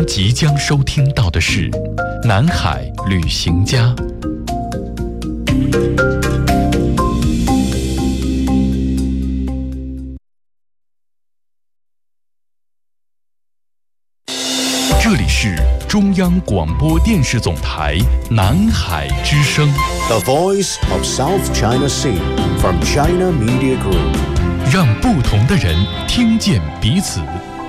即将收听到的是《南海旅行家》。这里是中央广播电视总台南海之声 The Voice of South China Sea from China Media Group， 让不同的人听见彼此。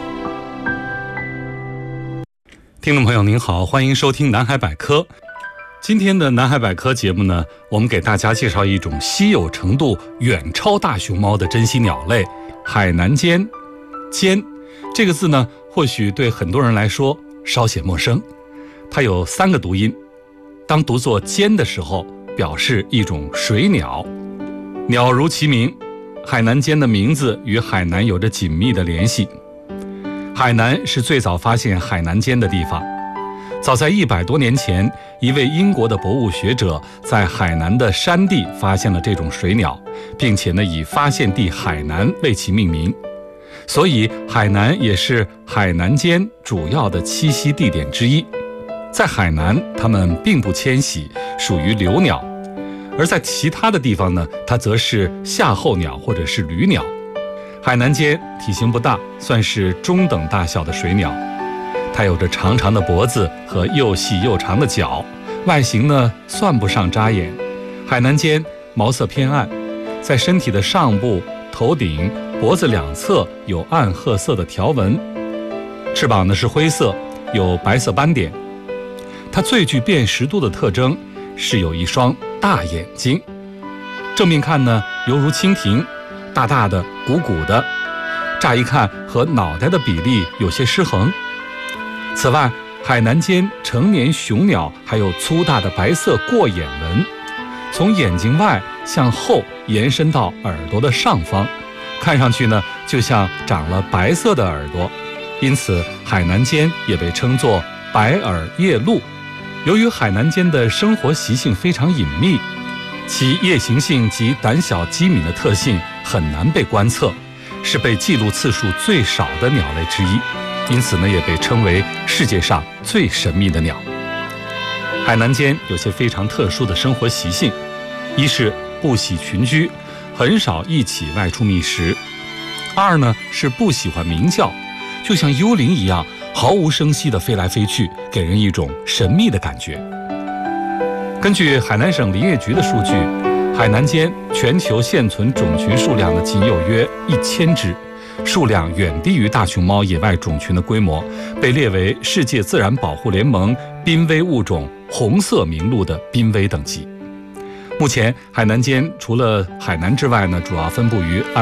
听众朋友您好，欢迎收听南海百科。今天的南海百科节目呢，我们给大家介绍一种稀有程度远超大熊猫的珍稀鸟类——海南尖。尖这个字呢，或许对很多人来说稍显陌生。它有3个读音，当读作尖的时候，表示一种水鸟。鸟如其名，海南尖的名字与海南有着紧密的联系。海南是最早发现海南尖的地方。早在100多年前，一位英国的博物学者在海南的山地发现了这种水鸟，并且呢以发现地海南为其命名。所以海南也是海南尖主要的栖息地点之一。在海南，它们并不迁徙，属于留鸟；而在其他的地方呢，它则是夏候鸟或者是旅鸟。海南尖体型不大，算是中等大小的水鸟。它有着长长的脖子和又细又长的脚，外形呢算不上扎眼。海南尖毛色偏暗，在身体的上部、头顶、脖子两侧有暗褐色的条纹，翅膀呢是灰色，有白色斑点。它最具辨识度的特征是有一双大眼睛，正面看呢犹如蜻蜓，大大的、鼓鼓的，乍一看和脑袋的比例有些失衡。此外，海南尖成年雄鸟还有粗大的白色过眼纹，从眼睛外向后延伸到耳朵的上方，看上去呢就像长了白色的耳朵，因此海南尖也被称作白耳夜鹭。由于海南尖的生活习性非常隐秘，其夜行性及胆小机敏的特性很难被观测，是被记录次数最少的鸟类之一，因此呢也被称为世界上最神秘的鸟。海南尖有些非常特殊的生活习性，一是不喜群居，很少一起外出觅食；二呢是不喜欢鸣叫，就像幽灵一样毫无声息地飞来飞去，给人一种神秘的感觉。根据海南省林业局的数据，海南尖全球现存种群数量呢仅有约1000只，数量远低于大熊猫野外种群的规模，被列为世界自然保护联盟濒危物种红色名录的濒危等级。目前海南尖除了海南之外呢，主要分布于